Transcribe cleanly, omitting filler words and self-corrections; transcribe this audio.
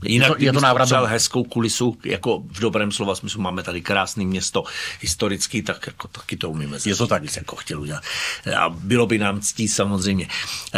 Jinak je to návrat hezkou kulisu, jako v dobrém slova smyslu, máme tady krásné město historický, tak jako taky to umíme. Je to tak. Jako chtěl udělat. A bylo by nám ctí samozřejmě.